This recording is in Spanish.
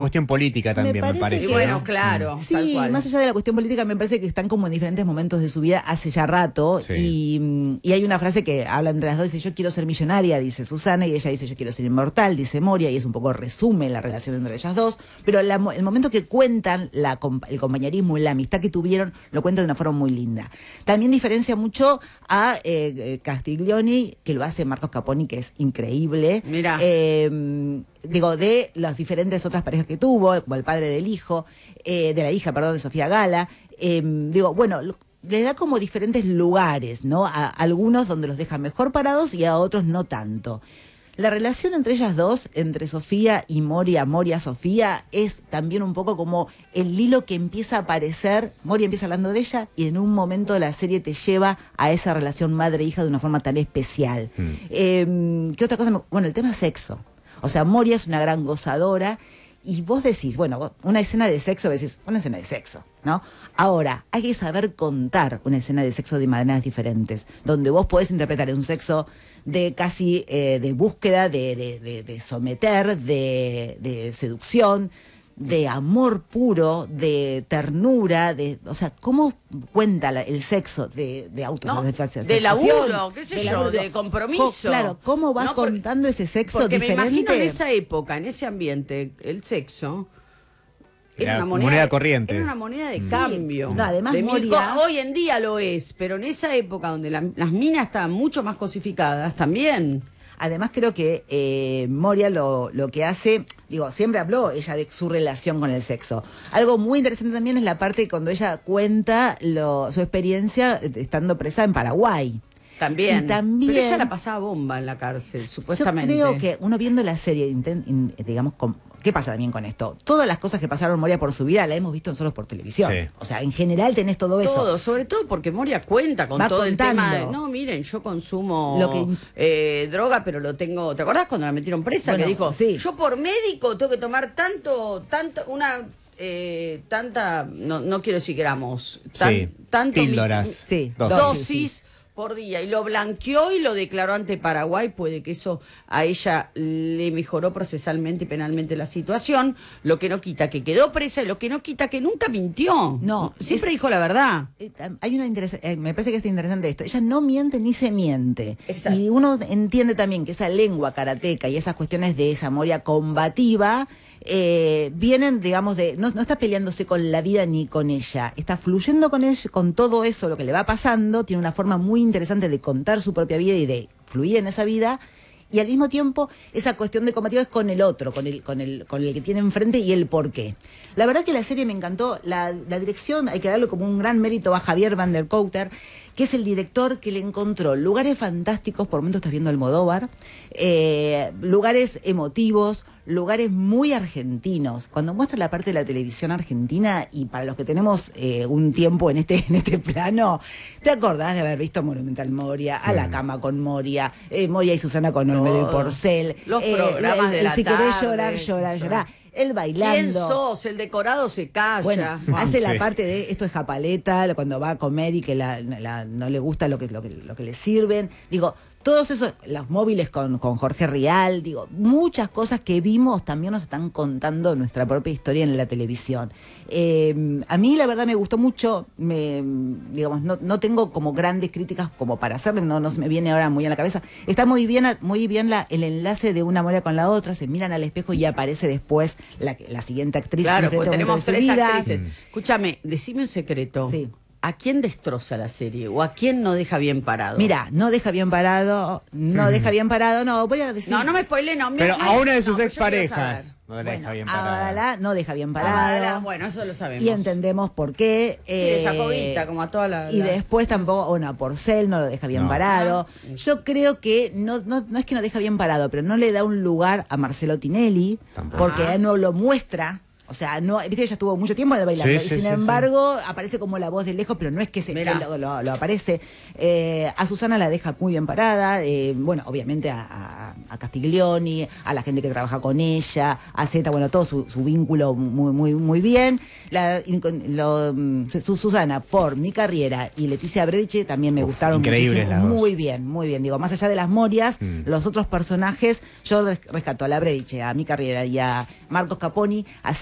Cuestión política también, me parece. Y bueno, claro. Sí, tal cual. más allá de la cuestión política, me parece que están como en diferentes momentos de su vida hace ya rato. Sí. Y hay una frase que habla entre las dos, dice, yo quiero ser millonaria, dice Susana, y ella dice, yo quiero ser inmortal, dice Moria, y es un poco resume la relación entre ellas dos. Pero el momento que cuentan el compañerismo y la amistad que tuvieron, lo cuentan de una forma muy linda. También diferencia mucho a Castiglioni, que lo hace Marcos Caponi, que es increíble. Mirá. Digo, de las diferentes otras parejas que tuvo, como el padre del hijo, de la hija, perdón, de Sofía Gala. Digo, bueno, le da como diferentes lugares, ¿no? A algunos donde los deja mejor parados y a otros no tanto. La relación entre ellas dos, entre Sofía y Moria, Moria-Sofía, es también un poco como el hilo que empieza a aparecer. Moria empieza hablando de ella y en un momento la serie te lleva a esa relación madre-hija de una forma tan especial. ¿Qué otra cosa? Bueno, el tema sexo. O sea, Moria es una gran gozadora y vos decís, bueno, una escena de sexo, decís, una escena de sexo, ¿no? Ahora, hay que saber contar una escena de sexo de maneras diferentes, donde vos podés interpretar un sexo de casi de búsqueda, de someter, de seducción, de amor puro, de ternura, o sea, ¿cómo cuenta el sexo de autosatisfacción? De laburo, qué sé yo, de compromiso. Claro, ¿cómo vas contando ese sexo porque diferente? me imagino en esa época, en ese ambiente, el sexo era una moneda corriente. Era una moneda de cambio. No, además hoy en día lo es, pero en esa época donde las minas estaban mucho más cosificadas, también. Además creo que Moria lo que hace, digo, siempre habló ella de su relación con el sexo. Algo muy interesante también es la parte cuando ella cuenta su experiencia estando presa en Paraguay. También. Y también, pero ella la pasaba bomba en la cárcel, supuestamente. Yo creo que uno viendo la serie, digamos, ¿qué pasa también con esto? Todas las cosas que pasaron Moria por su vida la hemos visto solo por televisión. Sí. O sea, en general tenés todo eso. Todo, sobre todo porque Moria cuenta con todo contando. el tema de, no, miren, yo consumo droga, pero lo tengo... ¿Te acordás cuando la metieron presa? Bueno, que dijo, sí, yo por médico tengo que tomar tanto, no quiero decir gramos, tanto píldoras, dosis por día, y lo blanqueó y lo declaró ante Paraguay. Puede que eso a ella le mejoró procesalmente y penalmente la situación, lo que no quita que quedó presa y lo que no quita que nunca mintió. No, siempre dijo la verdad. Hay me parece que es interesante esto. Ella no miente ni se miente. Exacto. Y uno entiende también que esa lengua karateca y esas cuestiones de esa Moria combativa vienen, digamos, no está peleándose con la vida ni con ella, está fluyendo con ella, con todo eso, lo que le va pasando. Tiene una forma muy interesante de contar su propia vida y de fluir en esa vida, y al mismo tiempo esa cuestión de combativa es con el otro, con el que tiene enfrente y el por qué. La verdad que la serie me encantó, la dirección hay que darle como un gran mérito a Javier Van der Kouter, que es el director que le encontró lugares fantásticos, por momentos estás viendo Almodóvar, lugares emotivos, lugares muy argentinos. Cuando muestra la parte de la televisión argentina, y para los que tenemos un tiempo en este plano, ¿te acordás de haber visto Monumental Moria, A la cama con Moria, Moria y Susana con Olmedo y Porcel, los programas de la si tarde, querés llorar, él bailando. ¿Quién sos? El decorado se calla. Bueno, hace la parte de esto es japaleta, cuando va a comer y que no le gusta lo que le sirven. Digo, todos esos, los móviles con Jorge Rial, digo, muchas cosas que vimos también nos están contando nuestra propia historia en la televisión. A mí la verdad me gustó mucho, digamos, no tengo como grandes críticas como para hacerle, no se me viene ahora muy a la cabeza. Está muy bien el enlace de una Moria con la otra, se miran al espejo y aparece después la siguiente actriz. Claro, pues tenemos tres actrices. Mm. Escúchame, decime un secreto. Sí. ¿A quién destroza la serie? ¿O a quién no deja bien parado? Mira, no deja bien parado, voy a decir... No me spoilé, no. Pero a una de sus exparejas no la deja bien a parada. Badalá no deja bien parada. Bueno, eso lo sabemos. Y entendemos por qué. Sí, de Jacobita, como a todas las... Y después tampoco, bueno, a Porcel no lo deja bien parado. Yo creo que no es que no deja bien parado, pero no le da un lugar a Marcelo Tinelli, tampoco. Porque él no lo muestra. O sea, no, viste, ella estuvo mucho tiempo en el bailando. Sí, y sí, sin sí, embargo, aparece como la voz de lejos, pero no es que lo aparece. A Susana la deja muy bien parada. Bueno, obviamente a Castiglioni, a la gente que trabaja con ella, a Zeta, bueno, todo su vínculo muy bien. Susana por Mi Carriera y Leticia Brediche también me gustaron increíbles muchísimo. las dos. Muy bien, muy bien. Digo, más allá de las Morias, los otros personajes, yo rescato a la Brediche, a Mi Carriera y a Marcos Caponi,